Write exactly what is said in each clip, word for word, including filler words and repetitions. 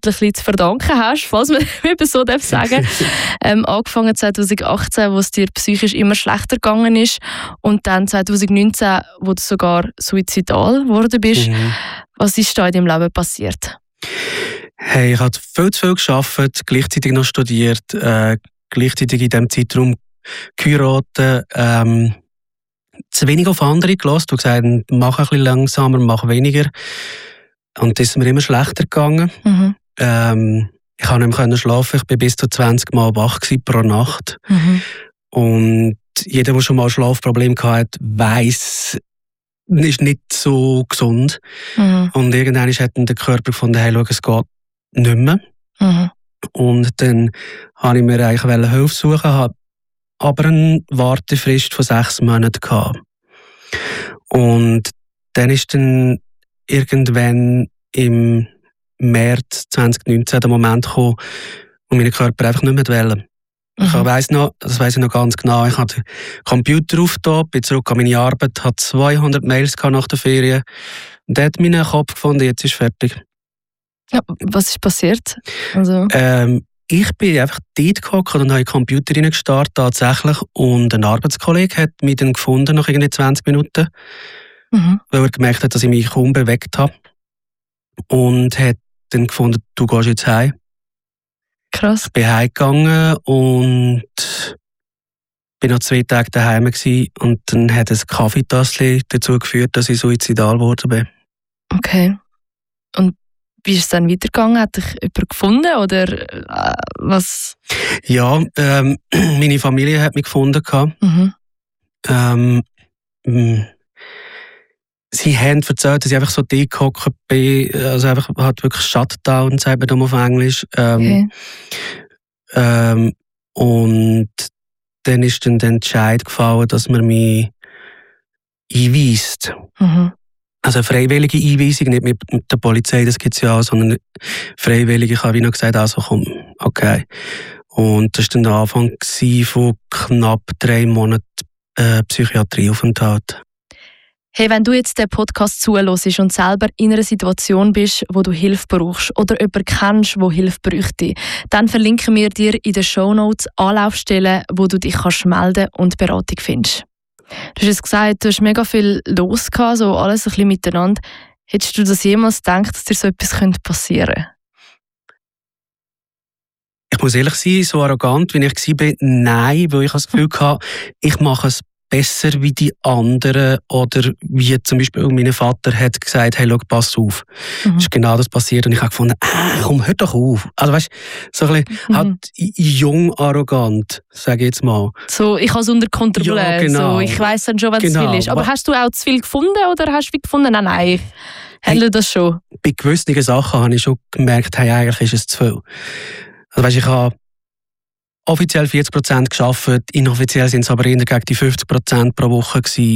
vermutlich ein bisschen zu verdanken hast, falls man eben so darf sagen. ähm, angefangen zwanzig achtzehn, wo es dir psychisch immer schlechter gegangen ist, und dann zwanzig neunzehn, wo du sogar suizidal geworden bist. Mhm. Was ist da in deinem Leben passiert? Hey, ich habe viel zu viel gearbeitet, gleichzeitig noch studiert, äh, gleichzeitig in diesem Zeitraum geheiratet, ähm, zu wenig auf andere gelassen. Du gesagt, mach ein bisschen langsamer, mach weniger. Und das ist mir immer schlechter gegangen. Mhm. Ähm, ich konnte nicht mehr schlafen, ich war bis zu zwanzig Mal wach pro Nacht. Mhm. Und jeder, der schon mal Schlafprobleme hatte, weiss, es ist nicht so gesund. Mhm. Und irgendwann hat dann der Körper gefunden, hey, schau, es geht nicht mehr. Mhm. Und dann wollte ich mir eigentlich Hilfe suchen, habe aber eine Wartefrist von sechs Monaten gehabt. Und dann ist dann irgendwann im März zwanzig neunzehn der Moment gekommen, wo mein Körper einfach nicht mehr wollte. Mhm. Ich weiss noch, das weiss ich noch ganz genau, ich hatte den Computer aufgetan, bin zurück an meine Arbeit, hatte zweihundert Mails nach der Ferien. Und dann hat meinen Kopf gefunden, jetzt ist fertig. Ja, was ist passiert? Also... Ähm, ich bin einfach dort gehockt und habe in den Computer reingestartet, tatsächlich. Und ein Arbeitskollege hat mich dann gefunden, nach irgendwie zwanzig Minuten. Mhm. Weil er gemerkt hat, dass ich mich kaum bewegt habe. Und hat dann gefunden, du gehst jetzt heim. Krass. Ich bin heimgegangen und bin noch zwei Tage daheim gewesen. Und dann hat ein Kaffeetassel dazu geführt, dass ich suizidal geworden bin. Okay. Und wie ist es dann weitergegangen? Hat dich jemand gefunden oder äh, was? Ja, ähm, meine Familie hat mich gefunden. Mhm. Ähm, mh, sie haben erzählt, dass ich einfach so dick gehockt bin, also einfach halt wirklich Shutdown, sagt man auf Englisch. Ähm, okay. ähm, und dann ist dann der Entscheid gefallen, dass man mich einweist. Mhm. Also eine freiwillige Einweisung, nicht mit, mit der Polizei, das gibt es ja auch, sondern freiwillige. Ich habe wie noch gesagt, also komm, okay. Und das war dann der Anfang von knapp drei Monaten äh, Psychiatrieaufenthalt. Hey, wenn du jetzt den Podcast zuhörst und selber in einer Situation bist, wo du Hilfe brauchst oder jemanden kennst, der Hilfe bräuchte, dann verlinken wir dir in den Shownotes Anlaufstellen, wo du dich kannst melden und Beratung findest. Du hast jetzt gesagt, du hast mega viel los gehabt, so alles ein bisschen miteinander. Hättest du das jemals gedacht, dass dir so etwas passieren könnte? Ich muss ehrlich sein, so arrogant, wie ich war, nein, weil ich das Gefühl hatte, ich mache es besser wie die anderen. Oder wie zum Beispiel mein Vater hat gesagt, hey, schau, pass auf. Mhm. Das ist genau das passiert und ich habe gefunden, ah, komm, hör doch auf. Also weißt, so ein bisschen mhm. halt jung arrogant, sage ich jetzt mal. So, ich habe es unter Kontrolle. Ja, genau. So, ich weiss dann schon, wenn es genau. viel ist. Aber hast du auch zu viel gefunden oder hast du gefunden, nein, nein, ich handle hey, das schon? Bei gewissen Sachen habe ich schon gemerkt, hey, eigentlich ist es zu viel. Also weißt, ich habe offiziell vierzig Prozent gearbeitet, inoffiziell sind es aber eher gegen die fünfzig Prozent pro Woche gewesen.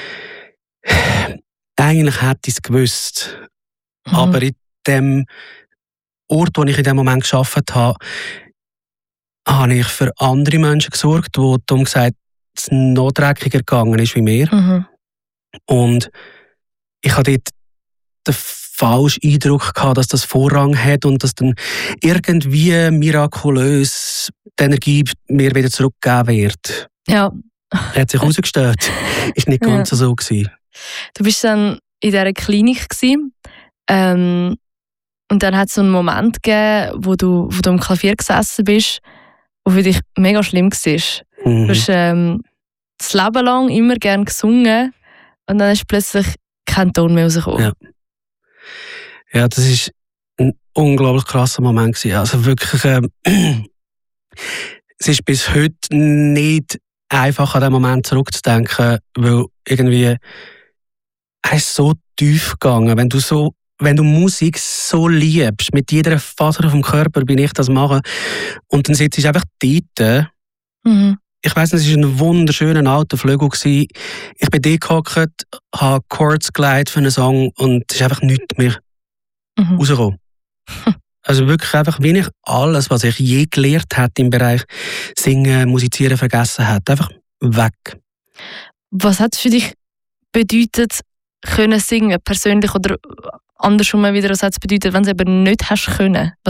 Eigentlich hätte ich es gewusst. Mhm. Aber in dem Ort, wo ich in dem Moment gearbeitet habe, habe ich für andere Menschen gesorgt, wo darum gesagt es noch dreckiger gegangen ist wie mir. Mhm. Und ich habe dort den falschen Eindruck gehabt, dass das Vorrang hat und dass dann irgendwie mirakulös die Energie mir wieder zurückgegeben wird. Ja. Hat sich herausgestellt. Ist nicht ganz ja. so gewesen. Du bist dann in dieser Klinik gewesen, ähm, und dann hat es so einen Moment gegeben, wo du, wo du am Klavier gesessen bist, wo für dich mega schlimm war. Mhm. Du hast ähm, das Leben lang immer gerne gesungen und dann ist plötzlich kein Ton mehr rausgekommen. Ja. Ja, das war ein unglaublich krasser Moment gewesen. Also wirklich, ähm, es ist bis heute nicht einfach an diesen Moment zurückzudenken, weil irgendwie er ist so tief gegangen. Wenn du so, wenn du Musik so liebst, mit jeder Faser auf dem Körper bin ich das machen und dann sitzt du einfach dort. Mhm. Ich weiss nicht, es war ein wunderschöner alter Flügel. Ich bin dort gehockt, habe Chords geleitet für einen Song und es ist einfach nichts mehr mhm. rausgekommen. Also wirklich einfach, wie ich alles, was ich je gelernt habe im Bereich Singen, Musizieren vergessen habe. Einfach weg. Was hat es für dich bedeutet, können singen, persönlich oder andersrum wieder, was hat es bedeutet, wenn du es eben nicht hast können?